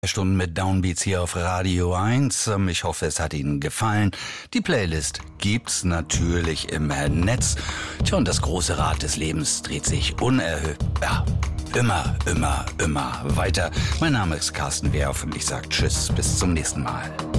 Stunden mit Downbeats hier auf Radio 1. Ich hoffe, es hat Ihnen gefallen. Die Playlist gibt's natürlich im Netz. Tja, und das große Rad des Lebens dreht sich immer weiter. Mein Name ist Carsten Werf und ich sage Tschüss, bis zum nächsten Mal.